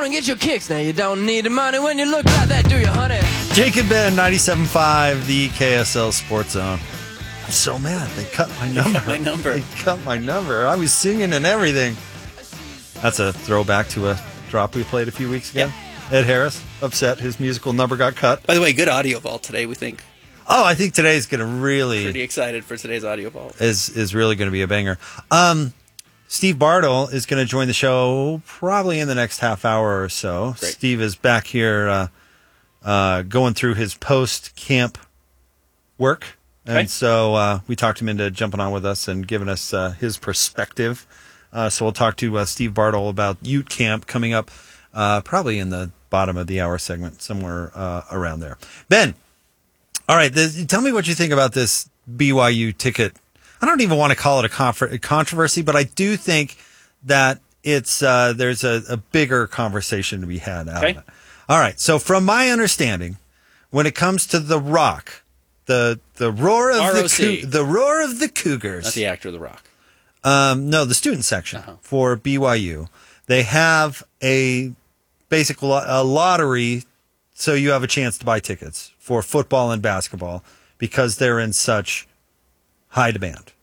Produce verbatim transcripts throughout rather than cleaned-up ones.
on and get your kicks. Now you don't need the money when you look like that, do you, honey? Jake and Ben, ninety-seven point five, the K S L Sports Zone. I'm so mad. They cut my number. Cut my number. They cut my number. I was singing and everything. That's a throwback to a drop we played a few weeks ago. Yep. Ed Harris, upset his musical number got cut. By the way, good audio vault today, we think. Oh, I think today's going to really... Pretty excited for today's audio vault. Is, is really going to be a banger. Um... Steve Bartle is going to join the show probably in the next half hour or so. Great. Steve is back here uh, uh, going through his post-camp work. And okay. so uh, we talked him into jumping on with us and giving us uh, his perspective. Uh, so we'll talk to uh, Steve Bartle about Ute Camp coming up uh, probably in the bottom of the hour segment, somewhere uh, around there. Ben, all right, this, tell me what you think about this B Y U ticket. I don't even want to call it a, confer- a controversy, but I do think that it's uh, there's a, a bigger conversation to be had out okay. of it. All right. So from my understanding, when it comes to The Rock, the the roar of R O the C. Cou- the roar of the Cougars, Not the actor of The Rock. Um, no, the student section uh-huh. for B Y U, they have a basic lo- a lottery, so you have a chance to buy tickets for football and basketball because they're in such high demand.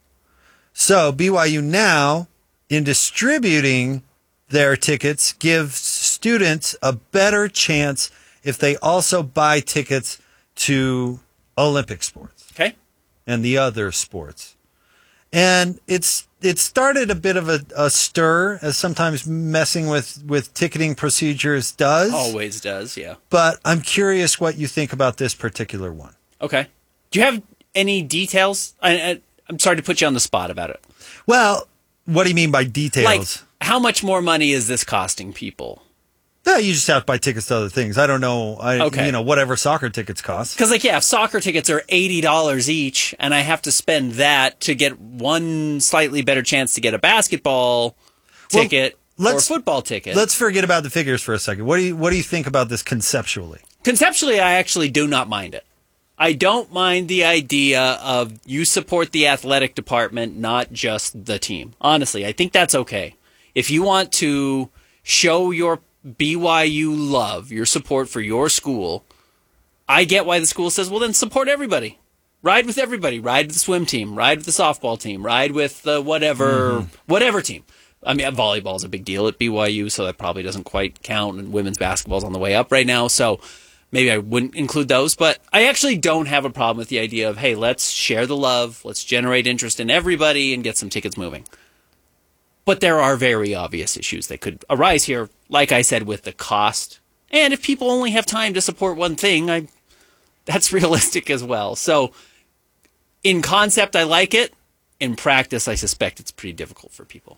So B Y U now, in distributing their tickets, gives students a better chance if they also buy tickets to Olympic sports. Okay. And the other sports. And it's it started a bit of a, a stir, as sometimes messing with, with ticketing procedures does. Always does, yeah. But I'm curious what you think about this particular one. Okay. Do you have any details? I, I, I'm sorry to put you on the spot about it. Well, what do you mean by details? Like, how much more money is this costing people? Yeah, you just have to buy tickets to other things. I don't know. I, Okay. You know, whatever soccer tickets cost. Because, like, yeah, if soccer tickets are eighty dollars each, and I have to spend that to get one slightly better chance to get a basketball Well, ticket or a football ticket. Let's forget about the figures for a second. What do you What do you think about this conceptually? Conceptually, I actually do not mind it. I don't mind the idea of you support the athletic department, not just the team. Honestly, I think that's okay. If you want to show your B Y U love, your support for your school, I get why the school says, well, then support everybody. Ride with everybody. Ride with the swim team. Ride with the softball team. Ride with the whatever, mm-hmm. whatever team. I mean, volleyball is a big deal at B Y U, so that probably doesn't quite count, and women's basketball is on the way up right now, so maybe I wouldn't include those, but I actually don't have a problem with the idea of, hey, let's share the love, let's generate interest in everybody and get some tickets moving. But there are very obvious issues that could arise here, like I said, with the cost. And if people only have time to support one thing, I, that's realistic as well. So in concept, I like it. In practice, I suspect it's pretty difficult for people.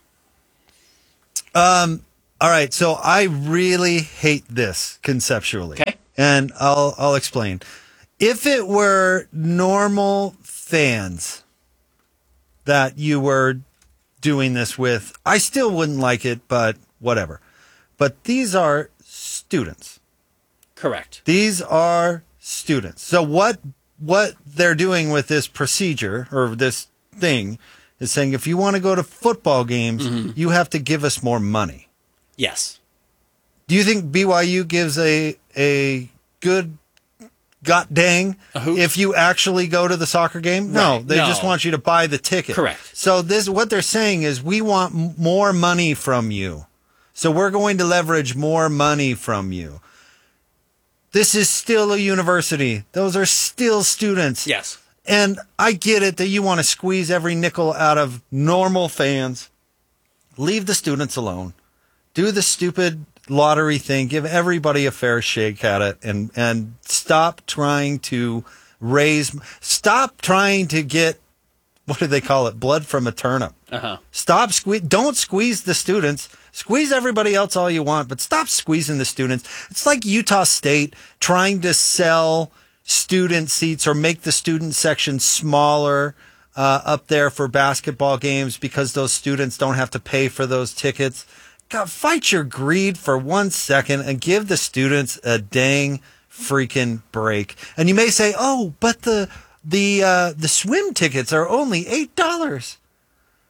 Um. All right, so I really hate this conceptually. Okay. And I'll I'll explain. If it were normal fans that you were doing this with, I still wouldn't like it, but whatever. But these are students. Correct. These are students. So what what they're doing with this procedure or this thing is saying if you want to go to football games, mm-hmm. you have to give us more money. Yes. Do you think B Y U gives a a good god dang if you actually go to the soccer game? No, Right. they No. just want you to buy the ticket. Correct. So this what they're saying is we want m- more money from you. So we're going to leverage more money from you. This is still a university. Those are still students. Yes. And I get it that you want to squeeze every nickel out of normal fans. Leave the students alone. Do the stupid lottery thing. Give everybody a fair shake at it, and and stop trying to raise. Stop trying to get, what do they call it? Blood from a turnip. Uh-huh. Stop squeeze. Don't squeeze the students. Squeeze everybody else all you want, but stop squeezing the students. It's like Utah State trying to sell student seats or make the student section smaller uh, up there for basketball games because those students don't have to pay for those tickets. God, fight your greed for one second and give the students a dang freaking break. And you may say, "Oh, but the the uh, the swim tickets are only eight dollars."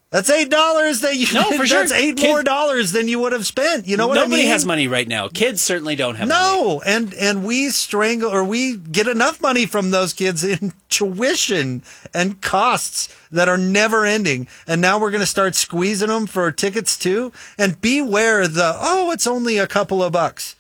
That's eight dollars that you. No, for sure. That's eight Kid- more dollars than you would have spent. You know what I mean? Nobody has money right now. Kids certainly don't have money. No, and and we strangle or we get enough money from those kids in tuition and costs that are never ending. And now we're going to start squeezing them for tickets too. And beware the oh, it's only a couple of bucks.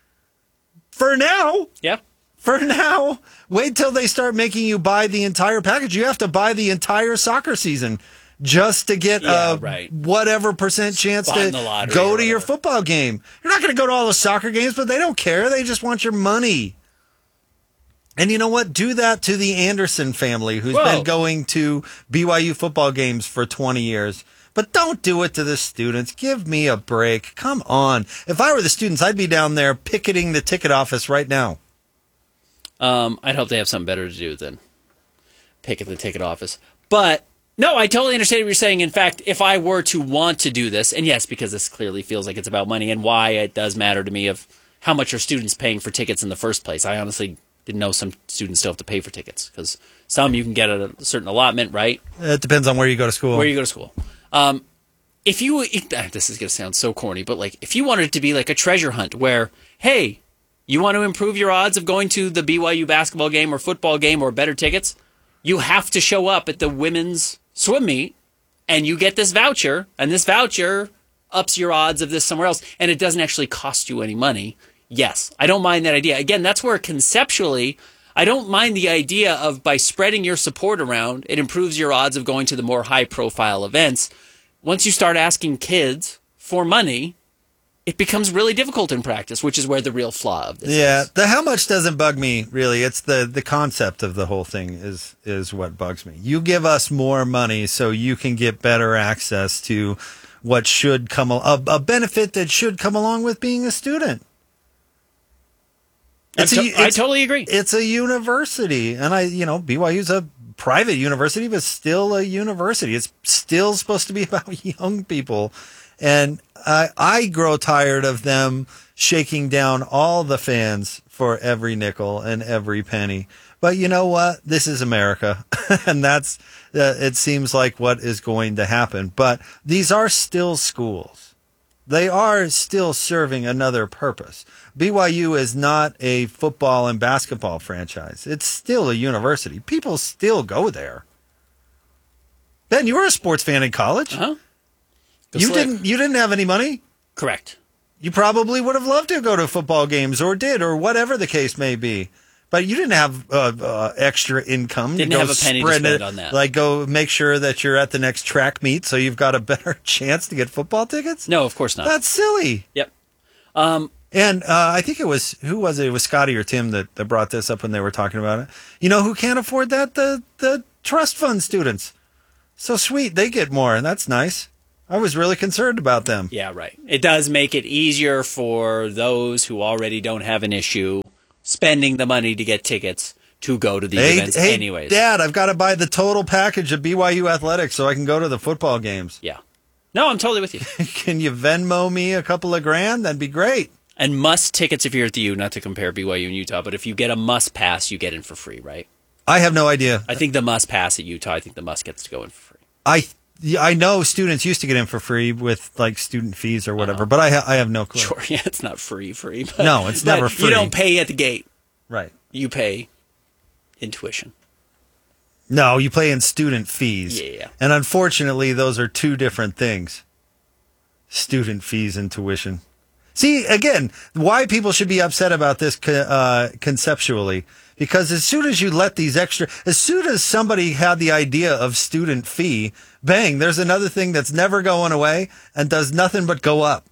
For now. Yeah. For now. Wait till they start making you buy the entire package. You have to buy the entire soccer season. Just to get Yeah, a right. whatever percent chance Spot in to the lottery go or to your whatever. football game. You're not going to go to all the soccer games, but they don't care. They just want your money. And you know what? Do that to the Anderson family, who's Whoa. been going to B Y U football games for twenty years. But don't do it to the students. Give me a break. Come on. If I were the students, I'd be down there picketing the ticket office right now. Um, I'd hope they have something better to do than pick at the ticket office. But no, I totally understand what you're saying. In fact, if I were to want to do this, and yes, because this clearly feels like it's about money and why it does matter to me of how much are students paying for tickets in the first place. I honestly didn't know some students still have to pay for tickets because some you can get at a certain allotment, right? It depends on where you go to school. Where you go to school. Um, if you, if, this is going to sound so corny, but like if you wanted it to be like a treasure hunt where, hey, you want to improve your odds of going to the B Y U basketball game or football game or better tickets, you have to show up at the women's swim meet and you get this voucher, and this voucher ups your odds of this somewhere else, and it doesn't actually cost you any money. Yes, I don't mind that idea. Again, that's where conceptually, I don't mind the idea of by spreading your support around, it improves your odds of going to the more high-profile events. Once you start asking kids for money, it becomes really difficult in practice, which is where the real flaw of this Yeah, is. the how much doesn't bug me really. It's the the concept of the whole thing is is what bugs me. You give us more money so you can get better access to what should come a, a benefit that should come along with being a student. I'm to- I totally agree. It's a university, and I you know B Y U's a private university, but still a university. It's still supposed to be about young people. And I, I grow tired of them shaking down all the fans for every nickel and every penny. But you know what? This is America. And that's, uh, it seems like what is going to happen. But these are still schools. They are still serving another purpose. B Y U is not a football and basketball franchise. It's still a university. People still go there. Ben, you were a sports fan in college. Uh-huh. Go You Slick. didn't. You didn't have any money. Correct. You probably would have loved to go to football games, or did, or whatever the case may be. But you didn't have uh, uh, extra income. Didn't to go have a penny to spread spend it, on that. Like go make sure that you're at the next track meet, so you've got a better chance to get football tickets. No, of course not. That's silly. Yep. And uh, I think it was who was it? It was Scotty or Tim that, that brought this up when they were talking about it. You know who can't afford that? The the trust fund students. So sweet, they get more, and that's nice. I was really concerned about them. Yeah, right. It does make it easier for those who already don't have an issue spending the money to get tickets to go to the Hey, events hey, anyways. Dad, I've got to buy the total package of B Y U athletics so I can go to the football games. Yeah. No, I'm totally with you. Can you Venmo me a couple of grand? That'd be great. And must tickets if you're at the U, not to compare B Y U and Utah, but if you get a must pass, you get in for free, right? I have no idea. I think the must pass at Utah, I think the must gets to go in for free. I yeah, I know students used to get in for free with like student fees or whatever, but I ha- I have no clue. Sure, yeah, it's not free, free. But, No, it's but never free. You don't pay at the gate. Right. You pay in tuition. No, you pay in student fees. Yeah. And unfortunately, those are two different things. Student fees and tuition. See, again, why people should be upset about this co- uh, conceptually. Because as soon as you let these extra, as soon as somebody had the idea of student fee, bang, there's another thing that's never going away and does nothing but go up.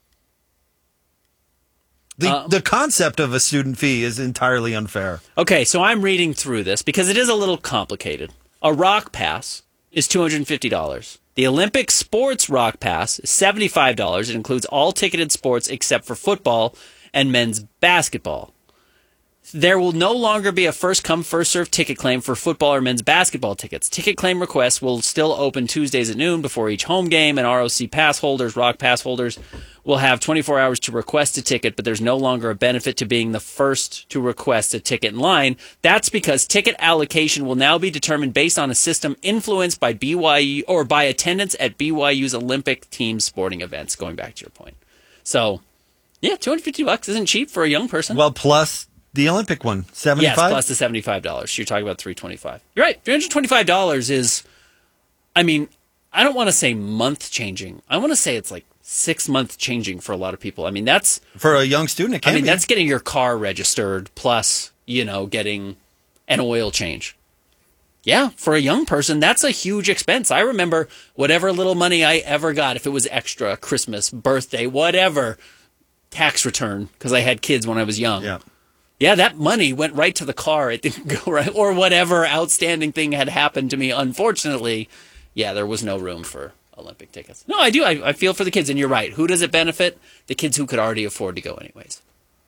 The, Um, the concept of a student fee is entirely unfair. Okay, so I'm reading through this because it is a little complicated. A rock pass is two hundred fifty dollars. The Olympic Sports Rock Pass is seventy-five dollars. It includes all ticketed sports except for football and men's basketball. There will no longer be a first-come, first-served ticket claim for football or men's basketball tickets. Ticket claim requests will still open Tuesdays at noon before each home game, and R O C pass holders, Rock pass holders, will have twenty-four hours to request a ticket, but there's no longer a benefit to being the first to request a ticket in line. That's because ticket allocation will now be determined based on a system influenced by B Y U or by attendance at B Y U's Olympic team sporting events, going back to your point. So, yeah, two hundred fifty bucks isn't cheap for a young person. Well, plus the Olympic one, seventy-five. Yes, plus the seventy-five dollars. You're talking about three hundred twenty-five dollars. You're right. three hundred twenty-five dollars is, I mean, I don't want to say month changing. I want to say it's like six month changing for a lot of people. I mean, that's for a young student. It can I mean, be. that's getting your car registered plus, you know, getting an oil change. Yeah, for a young person, that's a huge expense. I remember whatever little money I ever got, if it was extra, Christmas, birthday, whatever, tax return, because I had kids when I was young. Yeah. Yeah, that money went right to the car. It didn't go right, or whatever outstanding thing had happened to me. Unfortunately, yeah, there was no room for Olympic tickets. No, I do. I, I feel for the kids, and you're right. Who does it benefit? The kids who could already afford to go anyways.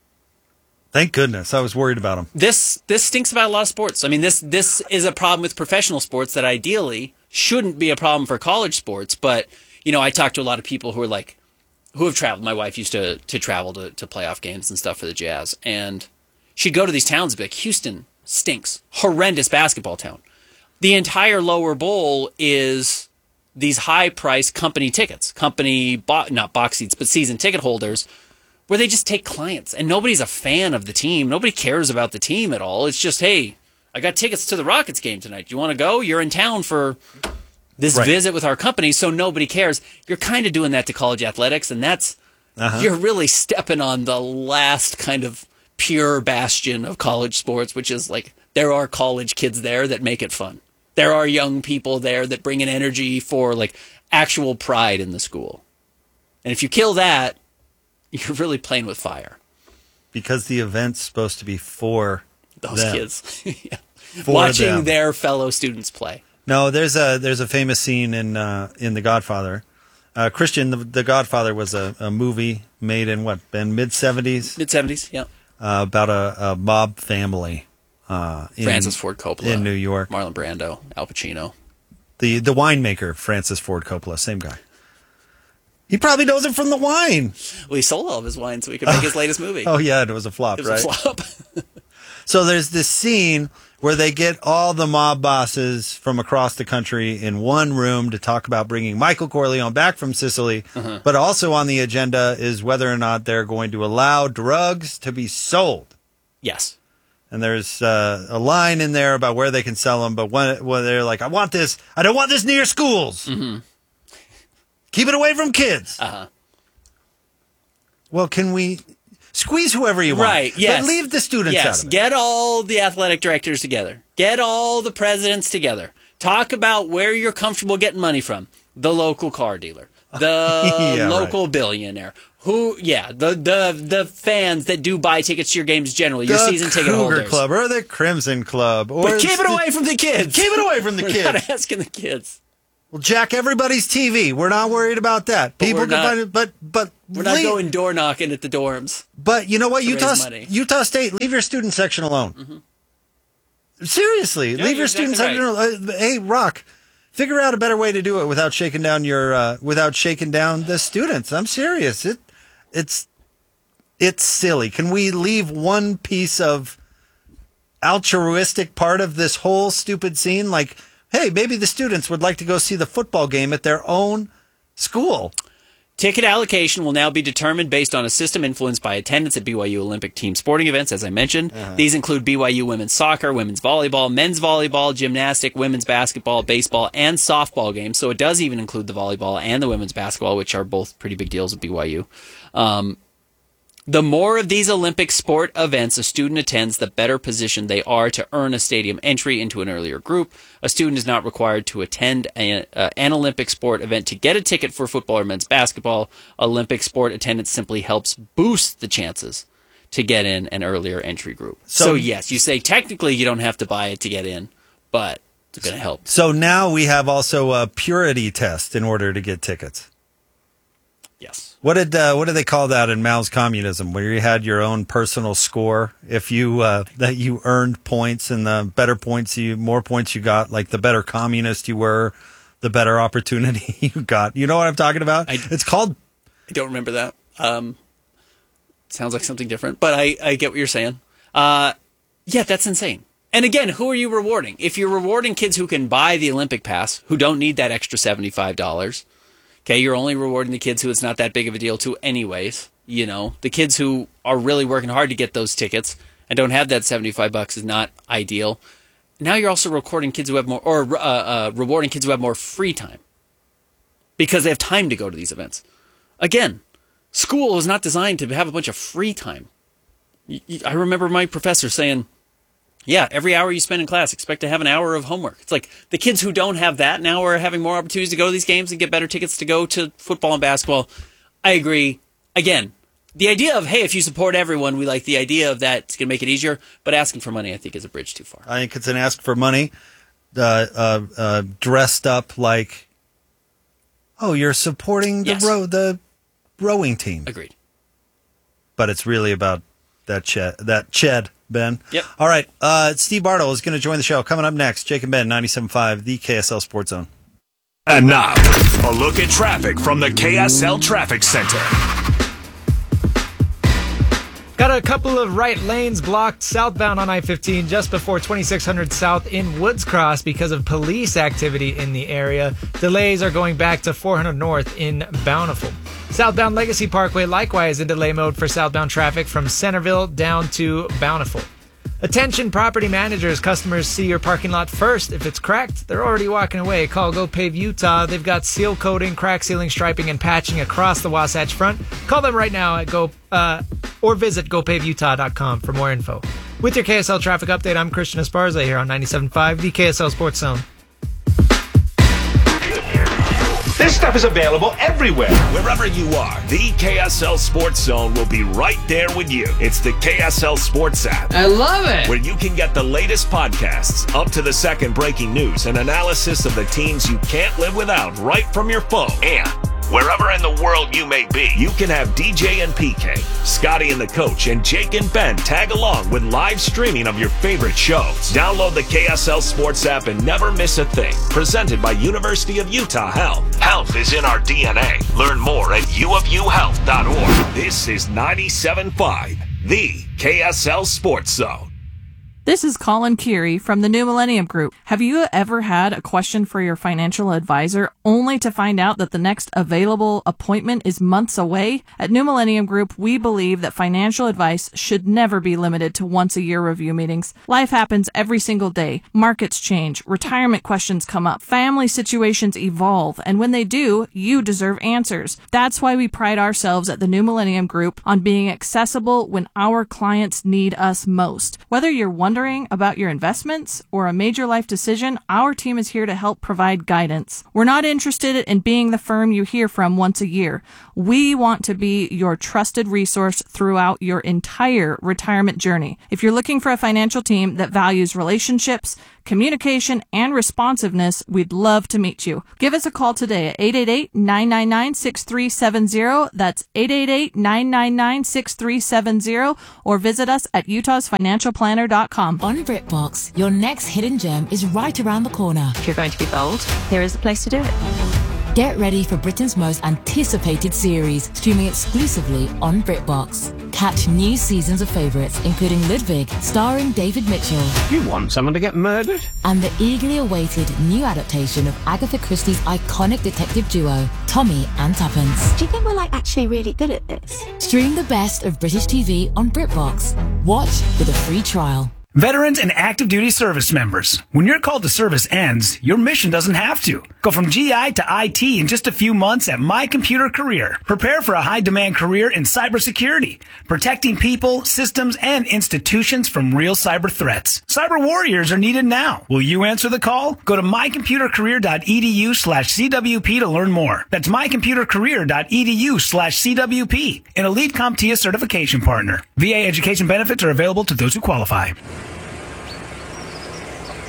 Thank goodness. I was worried about them. This this stinks about a lot of sports. I mean, this this is a problem with professional sports that ideally shouldn't be a problem for college sports. But, you know, I talk to a lot of people who are like, who have traveled. My wife used to to travel to, to playoff games and stuff for the Jazz. And she'd go to these towns and be like, Houston stinks. Horrendous basketball town. The entire lower bowl is these high-priced company tickets. Company, bo- not box seats, but season ticket holders, where they just take clients. And nobody's a fan of the team. Nobody cares about the team at all. It's just, hey, I got tickets to the Rockets game tonight. Do you want to go? You're in town for this Right. visit with our company, so nobody cares. You're kind of doing that to college athletics, and that's, Uh-huh. you're really stepping on the last kind of pure bastion of college sports, which is like, there are college kids there that make it fun. There are young people there that bring an energy for like actual pride in the school. And if you kill that, you're really playing with fire. Because the event's supposed to be for Those them. kids. Yeah. For Watching them. their fellow students play. No, there's a there's a famous scene in uh, in The Godfather. Uh, Christian, the, the Godfather was a, a movie made in what, in mid seventies? Mid seventies, yeah. Uh, about a, a mob family. Uh, in, Francis Ford Coppola. in New York. Marlon Brando. Al Pacino. The the winemaker, Francis Ford Coppola, same guy. He probably knows it from the wine. Well, he sold all of his wine so he could make his latest movie. Oh, yeah, it was a flop, It was right? a flop. So there's this scene where they get all the mob bosses from across the country in one room to talk about bringing Michael Corleone back from Sicily. Uh-huh. But also on the agenda is whether or not they're going to allow drugs to be sold. Yes. And there's uh, a line in there about where they can sell them. But when, when they're like, I want this, I don't want this near schools. Mm-hmm. Keep it away from kids. Uh-huh. Well, can we squeeze whoever you want? Right, yes. But leave the students Yes, out of it. get all the athletic directors together. Get all the presidents together. Talk about where you're comfortable getting money from. The local car dealer. The Yeah, local billionaire. Who, yeah, the, the the fans that do buy tickets to your games generally, your the season ticket Cougar holders. Club or the Crimson Club. Or But keep it away from the kids. Keep it away from the We're kids. not asking the kids. We'll jack everybody's T V. We're not worried about that. People we're can not- find it, but but We're not leave- going door knocking at the dorms. But you know what, to Utah raise money. Utah State, leave your student section alone. Mm-hmm. Seriously, Yeah, leave you're your student exactly section alone. Uh, Hey, Rock, figure out a better way to do it without shaking down your uh, without shaking down the students. I'm serious. It it's it's silly. Can we leave one piece of altruistic part of this whole stupid scene? Like, hey, maybe the students would like to go see the football game at their own school. Ticket allocation will now be determined based on a system influenced by attendance at B Y U Olympic team sporting events, as I mentioned. Uh-huh. These include B Y U women's soccer, women's volleyball, men's volleyball, gymnastic, women's basketball, baseball, and softball games. So it does even include the volleyball and the women's basketball, which are both pretty big deals at B Y U. Um, The more of these Olympic sport events a student attends, the better positioned they are to earn a stadium entry into an earlier group. A student is not required to attend a, uh, an Olympic sport event to get a ticket for football or men's basketball. Olympic sport attendance simply helps boost the chances to get in an earlier entry group. So, So- yes, you say technically you don't have to buy it to get in, but it's going to help. So now we have also a purity test in order to get tickets. Yes. What did uh, what did they call that in Mao's communism, where you had your own personal score? If you uh, that you earned points, and the better points you, more points you got, like the better communist you were, the better opportunity you got. You know what I'm talking about? I, it's called. I don't remember that. Um, sounds like something different, but I, I get what you're saying. Uh, yeah, that's insane. And again, who are you rewarding? If you're rewarding kids who can buy the Olympic pass, who don't need that extra seventy-five dollars. Okay, you're only rewarding the kids who it's not that big of a deal to anyways. You know, the kids who are really working hard to get those tickets and don't have that seventy-five bucks is not ideal. Now you're also recording kids who have more, or uh, uh, rewarding kids who have more free time because they have time to go to these events. Again, school is not designed to have a bunch of free time. I remember my professor saying, yeah, every hour you spend in class, expect to have an hour of homework. It's like the kids who don't have that now are having more opportunities to go to these games and get better tickets to go to football and basketball. I agree. Again, the idea of, hey, if you support everyone, we like the idea of that. It's going to make it easier. But asking for money, I think, is a bridge too far. I think it's an ask for money uh, uh, uh, dressed up like, oh, you're supporting the, Yes. row, the rowing team. Agreed. But it's really about that ched, that ched, Ben. Yep. All right. Uh, Steve Bartle is going to join the show. Coming up next, Jake and Ben, ninety-seven point five, the K S L Sports Zone. And now, a look at traffic from the K S L Traffic Center. Got a couple of right lanes blocked southbound on I fifteen just before twenty-six hundred South in Woods Cross because of police activity in the area. Delays are going back to four hundred North in Bountiful. Southbound Legacy Parkway likewise in delay mode for southbound traffic from Centerville down to Bountiful. Attention property managers, customers see your parking lot first. If it's cracked, they're already walking away. Call GoPave Utah. They've got seal coating, crack sealing, striping, and patching across the Wasatch Front. Call them right now at Go uh, or visit go pave utah dot com for more info. With your K S L traffic update, I'm Christian Esparza here on ninety-seven point five, the K S L Sports Zone. This stuff is available everywhere. Wherever you are, the K S L Sports Zone will be right there with you. It's the K S L Sports app, I love it. where you can get the latest podcasts, up to the second breaking news, and analysis of the teams you can't live without right from your phone. And wherever in the world you may be, you can have D J and P K, Scotty and the Coach, and Jake and Ben tag along with live streaming of your favorite shows. Download the K S L Sports app and never miss a thing. Presented by University of Utah Health. Health is in our D N A. Learn more at u of u health dot org. This is ninety-seven point five, the K S L Sports Zone. This is Colin Curie from the New Millennium Group. Have you ever had a question for your financial advisor only to find out that the next available appointment is months away? At New Millennium Group, we believe that financial advice should never be limited to once-a-year review meetings. Life happens every single day. Markets change, retirement questions come up, family situations evolve, and when they do, you deserve answers. That's why we pride ourselves at the New Millennium Group on being accessible when our clients need us most. Whether you're wondering about your investments or a major life decision, our team is here to help provide guidance. We're not interested in being the firm you hear from once a year. We want to be your trusted resource throughout your entire retirement journey. If you're looking for a financial team that values relationships, communication, and responsiveness, we'd love to meet you. Give us a call today at eight eight eight, nine nine nine, six three seven zero. That's eight eight eight, nine nine nine, six three seven zero, or visit us at utahs financial planner dot com. On BritBox, your next hidden gem is right around the corner. If you're going to be bold, here is the place to do it. Get ready for Britain's most anticipated series, streaming exclusively on BritBox. Catch new seasons of favourites, including Ludwig, starring David Mitchell. You want someone to get murdered? And the eagerly awaited new adaptation of Agatha Christie's iconic detective duo, Tommy and Tuppence. Do you think we're like actually really good at this? Stream the best of British T V on BritBox. Watch with a free trial. Veterans and active duty service members, when your call to service ends, your mission doesn't have to. Go from G I to I T in just a few months at My Computer Career. Prepare for a high-demand career in cybersecurity, protecting people, systems, and institutions from real cyber threats. Cyber warriors are needed now. Will you answer the call? Go to my computer career dot e d u slash c w p to learn more. That's my computer career dot e d u slash c w p, an Elite CompTIA certification partner. V A education benefits are available to those who qualify.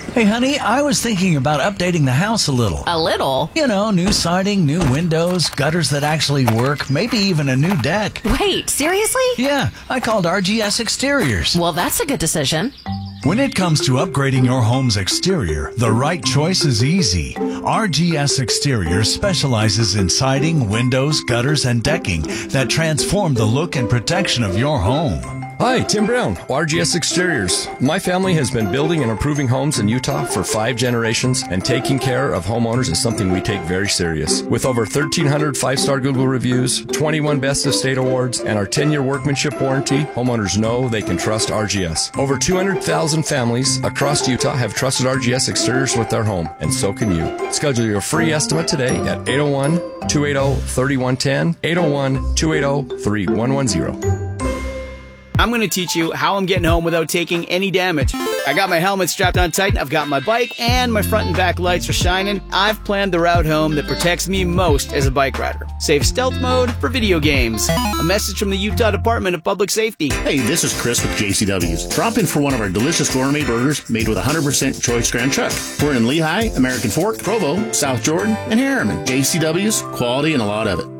Hey, honey, I was thinking about updating the house a little. A little? You know, new siding, new windows, gutters that actually work, maybe even a new deck. Wait, seriously? Yeah, I called R G S Exteriors. Well, that's a good decision. When it comes to upgrading your home's exterior, the right choice is easy. R G S Exteriors specializes in siding, windows, gutters, and decking that transform the look and protection of your home. Hi, Tim Brown, R G S Exteriors. My family has been building and improving homes in Utah for five generations, and taking care of homeowners is something we take very serious. With over thirteen hundred five-star Google reviews, twenty-one Best of State awards, and our ten-year workmanship warranty, homeowners know they can trust R G S. Over two hundred thousand families across Utah have trusted R G S Exteriors with their home, and so can you. Schedule your free estimate today at eight oh one, two eight oh, three one one zero, eight oh one, two eight oh, three one one zero. I'm going to teach you how I'm getting home without taking any damage. I got my helmet strapped on tight, I've got my bike, and my front and back lights are shining. I've planned the route home that protects me most as a bike rider. Save stealth mode for video games. A message from the Utah Department of Public Safety. Hey, this is Chris with J C W's. Drop in for one of our delicious gourmet burgers made with one hundred percent choice ground chuck. We're in Lehigh, American Fork, Provo, South Jordan, and Harriman. J C W's, quality and a lot of it.